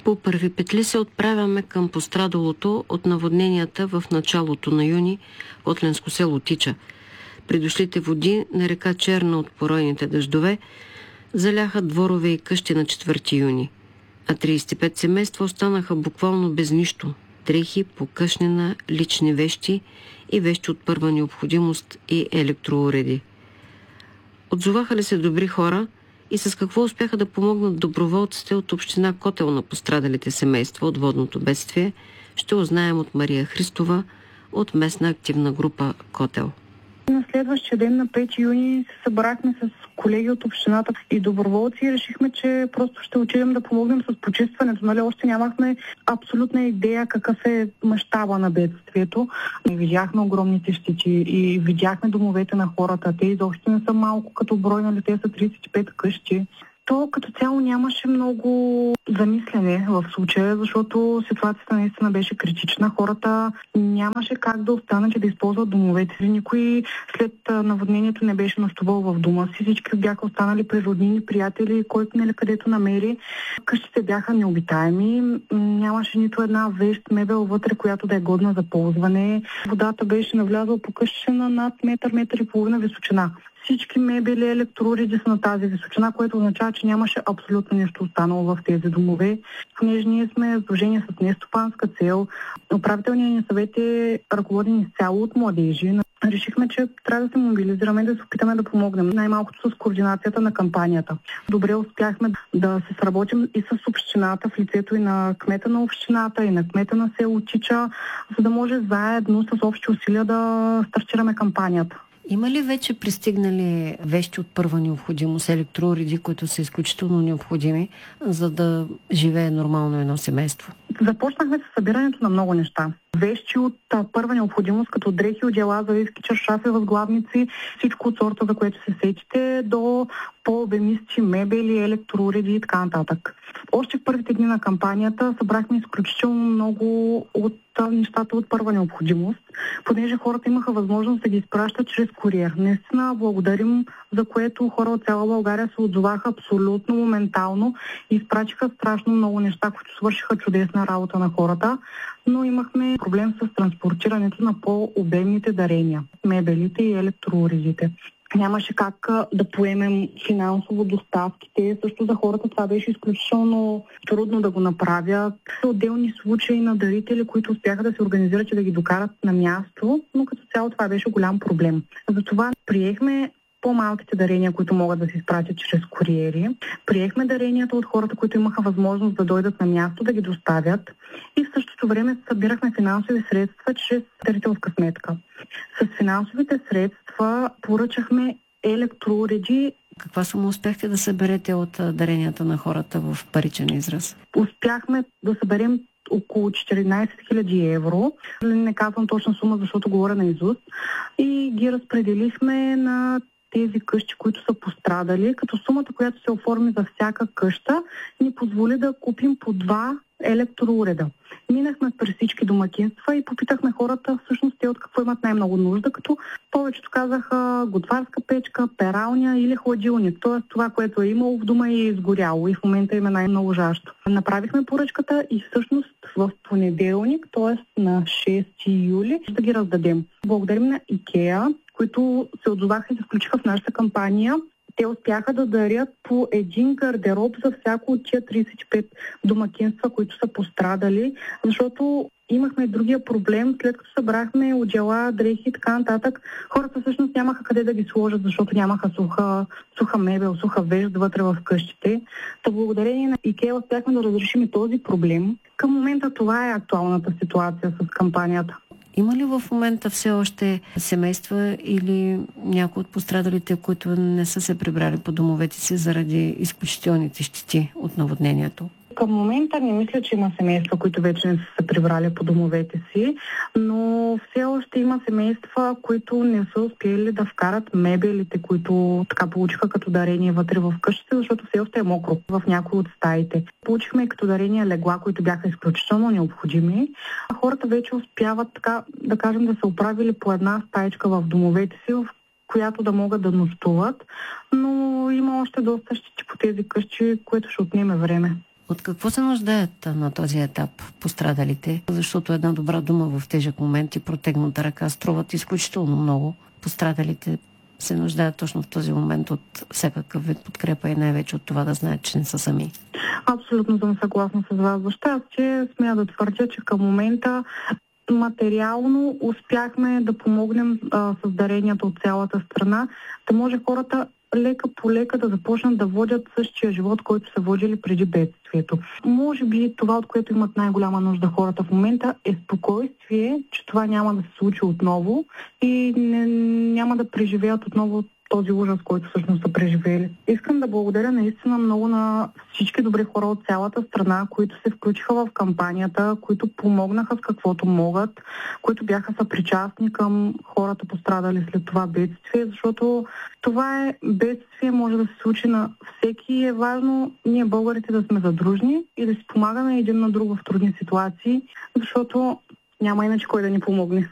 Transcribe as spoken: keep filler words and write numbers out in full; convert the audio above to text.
По първи петли се отправяме към пострадалото от наводненията в началото на юни Котленско село Тича. Придошлите води на река Черна от поройните дъждове заляха дворове и къщи на четвърти юни, а тридесет и пет семейства останаха буквално без нищо – дрехи, покъшнина, лични вещи и вещи от първа необходимост и електроуреди. Отзоваха ли се добри хора и с какво успяха да помогнат доброволците от община Котел на пострадалите семейства от водното бедствие, ще узнаем от Мария Христова от местна активна група Котел. На следващия ден, на пети юни, се събрахме с колеги от общината и доброволци и решихме, че просто ще отидем да помогнем с почистването. Нали? Още нямахме абсолютна идея какъв е мащаба на бедствието. Видяхме огромните щети и видяхме домовете на хората. Те изобщо не са малко като брой, нали? Те са тридесет и пет къщи. То като цяло нямаше много замислене в случая, защото ситуацията наистина беше критична. Хората нямаше как да останат и да използват домовете си. Никой след наводнението не беше нощувал в дома си. Всички бяха останали при роднини, приятели, който нали където намери. Къщите бяха необитаеми. Нямаше нито една вещ, мебел вътре, която да е годна за ползване. Водата беше навлязла по къщите на над метър, метър и половина височина. Всички мебели, електроуреди са на тази височина, което означава, че нямаше абсолютно нищо останало в тези домове. Понеже ние сме сдружение с нестопанска цел, управителният ни съвет е ръководен изцяло от младежи. Решихме, че трябва да се мобилизираме и да се опитаме да помогнем, най-малкото с координацията на кампанията. Добре успяхме да се сработим и с общината в лицето и на кмета на общината, и на кмета на село Тича, за да може заедно с общи усилия да стартираме кампанията. Има ли вече пристигнали вещи от първа необходимост, електроуреди, които са изключително необходими, за да живее нормално едно семейство? Започнахме с събирането на много неща. Вещи от а, първа необходимост, като дрехи, одеяла, завивки, чаршафи, възглавници, всичко от сорта, за което се сетите, до по-обемисти мебели, електроуреди и така нататък. Още в първите дни на кампанията събрахме изключително много от а, нещата от първа необходимост, понеже хората имаха възможност да ги изпращат чрез куриер. Наистина благодарим, за което хора от цяла България се отзоваха абсолютно моментално и изпратиха страшно много неща, които свършиха чудесна работа на хората, но имахме проблем с транспортирането на по-обемните дарения, мебелите и електроуредите. Нямаше как да поемем финансово доставките. Също за хората това беше изключително трудно да го направят. Отделни случаи на дарители, които успяха да се организират и да ги докарат на място, но като цяло това беше голям проблем. Затова приехме по-малките дарения, които могат да се изпратят чрез куриери. Приехме даренията от хората, които имаха възможност да дойдат на място, да ги доставят и в същото време събирахме финансови средства чрез дарителска сметка. С финансовите средства поръчахме електроуреди. Каква сума успяхте да съберете от даренията на хората в паричен израз? Успяхме да съберем около четиринадесет хиляди евро. Не казвам точна сума, защото говоря на изуст. И ги разпределихме на тези къщи, които са пострадали, като сумата, която се оформи за всяка къща, ни позволи да купим по два електроуреда. Минахме през всички домакинства и попитахме хората всъщност те от какво имат най-много нужда, като повечето казаха готварска печка, пералня или хладилник. Тоест това, което е имало в дома и е изгоряло и в момента им е най-много жащо. Направихме поръчката и всъщност в понеделник, т.е. на шести юли, ще ги раздадем. Благодарим на Икеа, които се отзоваха и се включиха в нашата кампания. Те успяха да дарят по един гардероб за всяко от тия тридесет и пет домакинства, които са пострадали, защото имахме другия проблем, след като събрахме одеяла, дрехи и така нататък, хората всъщност нямаха къде да ги сложат, защото нямаха суха, суха мебел, суха вещ вътре в къщите. Та благодарение на Икеа успяхме да разрешим и този проблем. Към момента това е актуалната ситуация с кампанията. Има ли в момента все още семейства или някои от пострадалите, които не са се прибрали по домовете си заради изключителните щети от наводнението? Към момента не мисля, че има семейства, които вече не са се прибрали по домовете си, но все още има семейства, които не са успели да вкарат мебелите, които така получиха като дарение вътре в къщите, защото все още е мокро в някои от стаите. Получихме и като дарение легла, които бяха изключително необходими. Хората вече успяват така, да кажем, да се оправили по една стаичка в домовете си, в която да могат да нощуват, но има още доста щети по тези къщи, което ще отнеме време. От какво се нуждаят на този етап пострадалите? Защото една добра дума в тежък момент и протегната ръка струват изключително много. Пострадалите се нуждаят точно в този момент от всякакъв вид подкрепа и най-вече от това да знаят, че не са сами. Абсолютно съм съгласна с вас. За щастие смея да твърдя, че към момента материално успяхме да помогнем а, с даренията от цялата страна, да може хората лека по лека да започнат да водят същия живот, който са водили преди бедствието. Може би това, от което имат най-голяма нужда хората в момента, е спокойствие, че това няма да се случи отново и не, няма да преживеят отново този ужас, който всъщност са преживели. Искам да благодаря наистина много на всички добри хора от цялата страна, които се включиха в кампанията, които помогнаха с каквото могат, които бяха съпричастни към хората пострадали след това бедствие, защото това е бедствие, може да се случи на всеки и е важно ние българите да сме задружни и да си помагаме един на друг в трудни ситуации, защото няма иначе кой да ни помогне.